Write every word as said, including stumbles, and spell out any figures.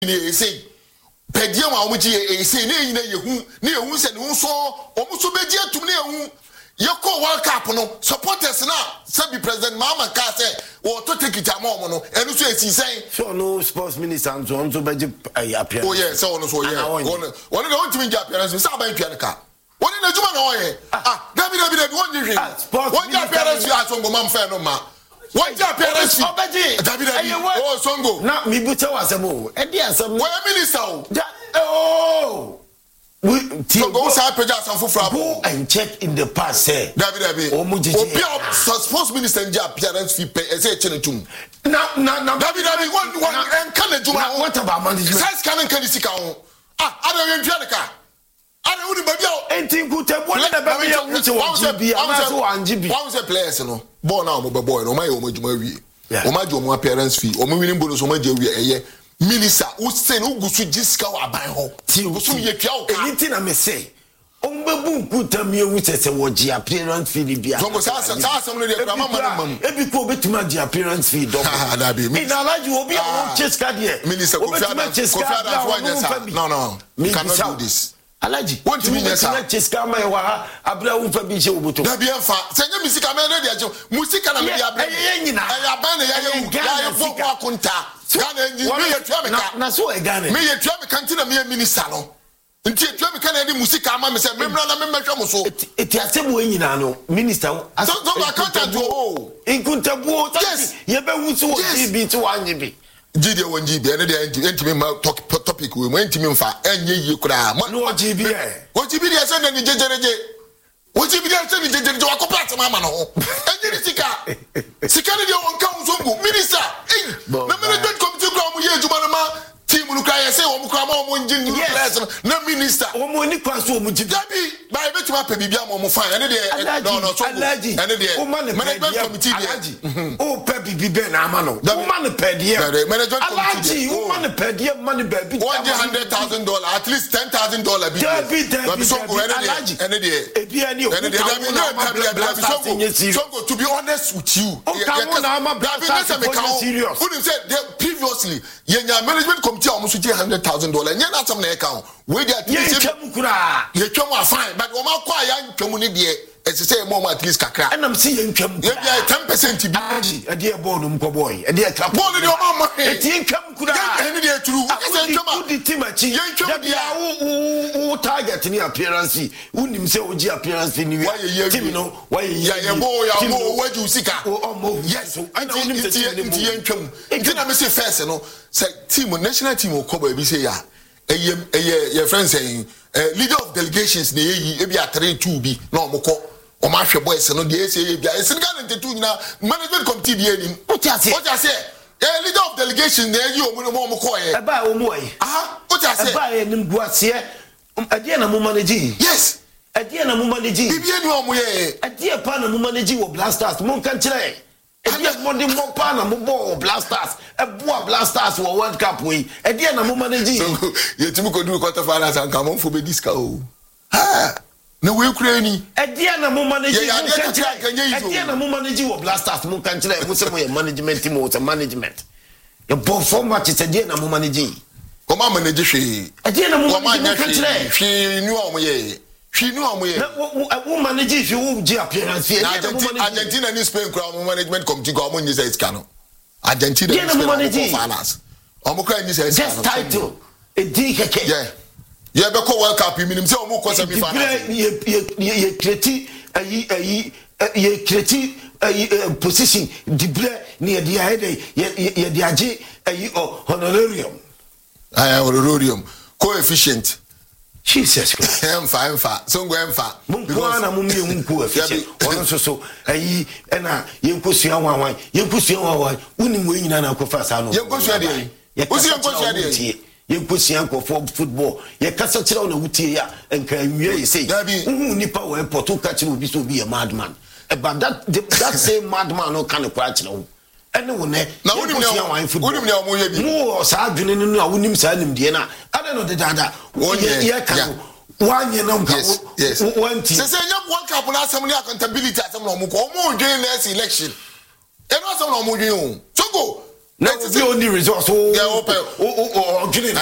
ni say pedia ma omuji e say na yin na yehu na yehu se ne so omuso beji atum na yehu yeko World Cup no supporters na sabi President Mahama ka say o to take it am omo no enu so esi say so no sports minister and so on so beji appearance. Oh yeah, so no so yeah one one dey want to make appearance say ban twa nka one na juma na oye ah dabi dabi dabi one dey hwe one dey appearance fi aso ngoma mfa no ma one dey appearance fi dabi dabi oh songo na mi buta wasemo e dey asem we minister oh we so go say page asan fufura go and check in the past say dabi dabi obi sports minister nja appearance fi pe e say chinetum na na na dabi dabi one one enka na juma what about management size kan kan sika ho ah ada we ntwa ka ada uni baby o enti nkutabu na baby ya wuce wa jibi ama so wa jibi one say players no ball na o be boy no ma ye o majuma wie o ma je o appearance fee o ma winning bonus o ma je wie eye minister who say no gusu jiska wa ban ho ti gusu ye twa o ka anything na me say on bebu nkutamu ye wuce se wo ji appearance fee bia so mo sa sa sa no dey mama mam ebi ko betuma ji appearance fee do na be me na laji obi a cheska de minister Kofi Adam Kofi Adam for yes no no you cannot do this alaji want to be yes na cheska mai wa abra wo fa bi je oboto da bi enfa senya misika me na de aje musika na me dia abra ye nyina e ya ban na ya ye ya ye fo kwa kunta Ghana nyi me ye twa me ka na so e Ghana me ye twa me kan tina me minister no nti twa me kan na di musika ama me se memra na me mehwe mo so eti asem wo nyina no minister so so accountant o inkuntabu yes ye be wusu wo T V to anye bi Gide won G B ene de entimi ma topic we mo entimi mfa enye yi kura no G B e o G B de se na ni jejereje o G B de se ni jejereje wa koplat ma ma no ho enye ni sika sika ni de won ka Nsongo minister eh na management committee kura mo ye ejuma na ma team nu kura ye se wo mo kura ma mo ngi ni place na minister wo mo ni kwa so mo jibi dabi ba e betuma pa bibia mo mo fa ene de no no so ene de management committee de o pa bibi na ama no wo man pa de management committee wo man pa de man ba bi one hundred thousand dollars at least ten thousand dollars bi dabi dabi so go ene de ene de ebi ani o ene de dabi dabi so so go to be honest with you dabi na se me ka serious who say previously yenya management committee o mo so one hundred thousand dollars nya na some na e ka we dey at least ye twam afine but o ma kwa ya ntwam ni de ese say mo at least kakra enam si ye ntwam ye bia ten percent bi aji e de ball no mko boy e de trap ball ni o ma ma e ti ntwam kura ye ni de turu ese ntwam di timachi ye ntwam bia wo target ni appearance unim say oji appearance ni wi team no why ye ye bo ya bo waju sika o mo yes and unim say ti ye ntwam nti na me say first no say team national team o kobo e bi say ya eye eye your friends saying leader of delegations na yi e bia three two bi na omko o ma hwe boys no de ese ye bia ese ga na two nyina management committee bi enim o ti ase o ti ase eh leader of delegations na yi o mu mo omko ye e ba o mu ye aha o ti ase e ba ye nim guase ade na mo manage yes ade na mo manage bibi eni o mu ye ade pa na mo manage wo Blasters mo kan kire ade mo de mo pa na mo bo Blasters e bo Blasters wo World Cup we ade na mo manage so ye timi ko do quarter finals and come on for be disca o ha na we kura ni ade na mo manage mo kan kire ade na mo manage wo Blasters mo kan kire mo se mo ye management team o se management ye bo format se ade na mo manage o ma manage hwe ade na mo manage mo kan kire hwe ni o mo ye hwe ni o mo ye wo manage hwe wo ji appearance ye Argentina ni Spain kura mo management committee ko mo nyi say iska no Argentina ni Spain finals omo kra nyi say iska just title e di keke yeah ye be ko World Cup minimum say omo ko semi finals ye ye ye kreti ayi ayi ye kreti ayi position dibre ni ye dia hede ye ye dia je ayi honorarium ah honorarium coefficient Jesus Christ emfa emfa so ngo emfa because na mo me hunku efficient ono so so ayi na ye nkosua wanwan ye nkosua wanwan uni mo nyina na kofa sa no ye nkosua de usi ye nkosua de ye nkosua ko football ye kasa kira na wutie ya enka nwie ye say hu nipa wo airport to catch obi so be a madman but that that same madman no kan kwa kira wo ene wo ne na unim ne unim ne omo ye bi mo sa adwene no na unim sa nim de na ade no de dada ye ye kan wanye no nka wanti se se nyam World Cup na asem ne accountability asem no mo ko omo dwen next election e no asem no mo dwen o so go na obi oni resource o yeah open o o o